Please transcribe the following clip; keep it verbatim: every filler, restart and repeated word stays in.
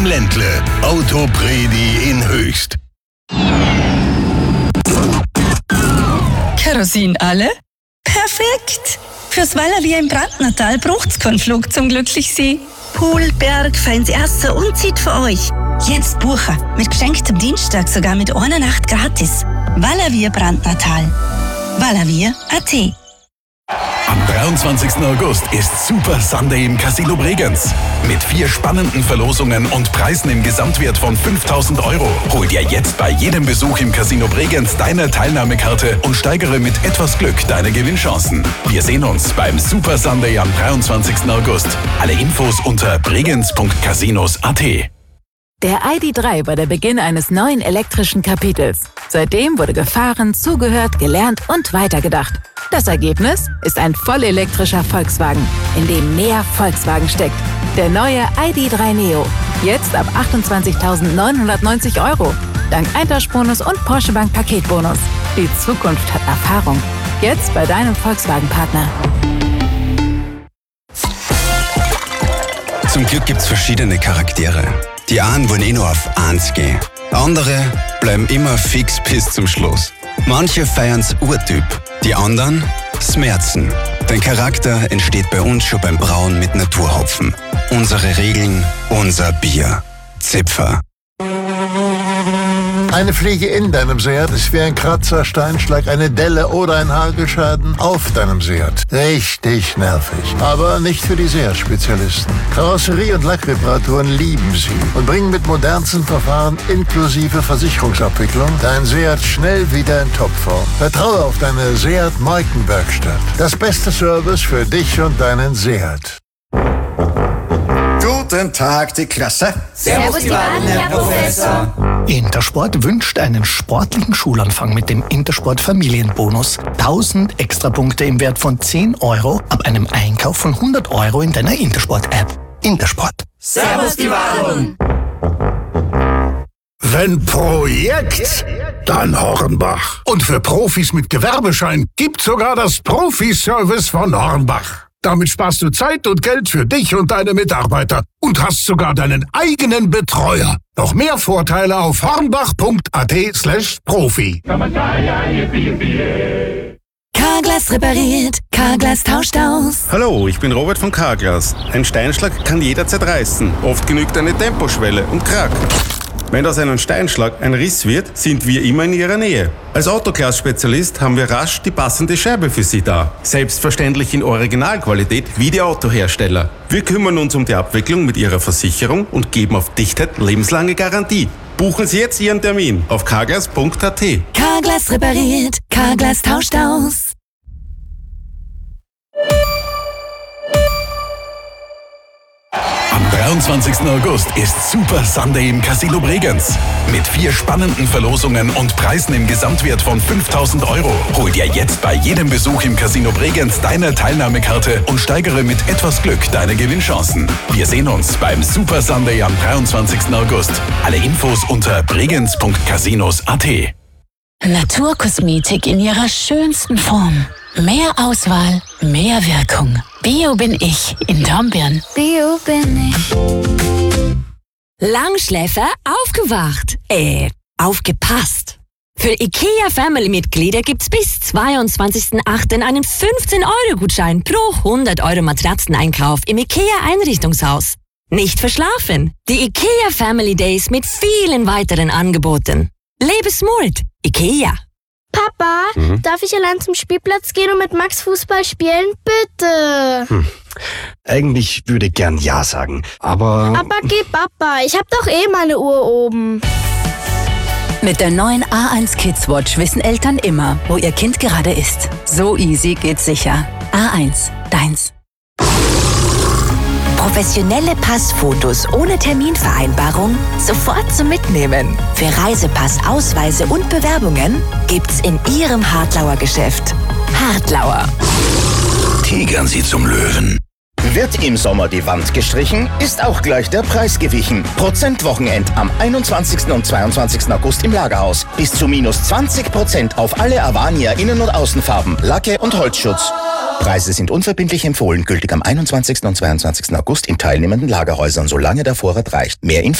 im Ländle. Autopredi in Höchst. Kerosin alle? Perfekt! Fürs Valavier im Brandnertal braucht's keinen Flug zum Glücklichsee. Pool, Berg, feins Essen und Zeit für euch. Jetzt buchen. Mit geschenktem Dienstag sogar mit einer Nacht gratis. Valavier Brandnertal. Valavier Punkt a t. Am dreiundzwanzigsten August ist Super Sunday im Casino Bregenz. Mit vier spannenden Verlosungen und Preisen im Gesamtwert von fünftausend Euro. Hol dir jetzt bei jedem Besuch im Casino Bregenz deine Teilnahmekarte und steigere mit etwas Glück deine Gewinnchancen. Wir sehen uns beim Super Sunday am dreiundzwanzigsten August. Alle Infos unter bregenz punkt casinos punkt a t. Der I D drei war der Beginn eines neuen elektrischen Kapitels. Seitdem wurde gefahren, zugehört, gelernt und weitergedacht. Das Ergebnis ist ein vollelektrischer Volkswagen, in dem mehr Volkswagen steckt. Der neue I D drei Neo. Jetzt ab achtundzwanzigtausendneunhundertneunzig Euro. Dank Eintauschbonus und Porsche Bank Paketbonus. Die Zukunft hat Erfahrung. Jetzt bei deinem Volkswagen-Partner. Zum Glück gibt's verschiedene Charaktere. Die einen wollen eh nur auf eins gehen. Andere bleiben immer fix bis zum Schluss. Manche feiern's Urtyp, die anderen Smerzen. Dein Charakter entsteht bei uns schon beim Brauen mit Naturhopfen. Unsere Regeln, unser Bier. Zipfer. Eine Fliege in deinem Seat ist wie ein Kratzer, Steinschlag, eine Delle oder ein Hagelschaden auf deinem Seat. Richtig nervig. Aber nicht für die Seat-Spezialisten. Karosserie- und Lackreparaturen lieben sie und bringen mit modernsten Verfahren inklusive Versicherungsabwicklung dein Seat schnell wieder in Topform. Vertraue auf deine Seat-Markenwerkstatt. Das beste Service für dich und deinen Seat. Guten Tag, die Klasse. Servus, die Baden, Herr Professor. Intersport wünscht einen sportlichen Schulanfang mit dem Intersport Familienbonus. tausend Extrapunkte im Wert von zehn Euro ab einem Einkauf von hundert Euro in deiner Intersport-App. Intersport. Servus, die Baden. Wenn Projekt, dann Hornbach. Und für Profis mit Gewerbeschein gibt's sogar das Profi-Service von Hornbach. Damit sparst du Zeit und Geld für dich und deine Mitarbeiter und hast sogar deinen eigenen Betreuer. Noch mehr Vorteile auf hornbach punkt a t slash profi. Carglass repariert, Carglass tauscht aus. Hallo, ich bin Robert von Carglass. Ein Steinschlag kann jederzeit reißen. Oft genügt eine Temposchwelle und krack. Wenn aus einem Steinschlag ein Riss wird, sind wir immer in Ihrer Nähe. Als Autoglas-Spezialist haben wir rasch die passende Scheibe für Sie da. Selbstverständlich in Originalqualität wie die Autohersteller. Wir kümmern uns um die Abwicklung mit Ihrer Versicherung und geben auf Dichtheit lebenslange Garantie. Buchen Sie jetzt Ihren Termin auf carglass punkt a t. Carglass repariert, Carglass tauscht aus. Am dreiundzwanzigsten August ist Super Sunday im Casino Bregenz. Mit vier spannenden Verlosungen und Preisen im Gesamtwert von fünftausend Euro. Hol dir jetzt bei jedem Besuch im Casino Bregenz deine Teilnahmekarte und steigere mit etwas Glück deine Gewinnchancen. Wir sehen uns beim Super Sunday am dreiundzwanzigsten August. Alle Infos unter bregenz punkt casinos punkt a t. Naturkosmetik in ihrer schönsten Form. Mehr Auswahl, mehr Wirkung. Bio bin ich in Dornbirn. Bio bin ich. Langschläfer aufgewacht. Äh, aufgepasst. Für IKEA Family-Mitglieder gibt's bis zweiundzwanzigsten achten einen fünfzehn Euro Gutschein pro hundert Euro Matratzeneinkauf im IKEA Einrichtungshaus. Nicht verschlafen. Die IKEA Family Days mit vielen weiteren Angeboten. Lebe smart. IKEA. Papa, mhm. darf ich allein zum Spielplatz gehen und mit Max Fußball spielen? Bitte. Hm. Eigentlich würde ich gern Ja sagen, aber... Aber geh Papa, ich hab doch eh meine Uhr oben. Mit der neuen A eins Kids Watch wissen Eltern immer, wo ihr Kind gerade ist. So easy geht's sicher. A eins, deins. Professionelle Passfotos ohne Terminvereinbarung sofort zum Mitnehmen. Für Reisepass, Ausweise und Bewerbungen gibt's in Ihrem Hartlauer Geschäft. Hartlauer. Tigern Sie zum Löwen. Wird im Sommer die Wand gestrichen, ist auch gleich der Preis gewichen. Prozentwochenend am einundzwanzigsten und zweiundzwanzigsten August im Lagerhaus. Bis zu minus zwanzig Prozent auf alle Avania Innen- und Außenfarben, Lacke und Holzschutz. Preise sind unverbindlich empfohlen, gültig am einundzwanzigsten und zweiundzwanzigsten August in teilnehmenden Lagerhäusern, solange der Vorrat reicht. Mehr Info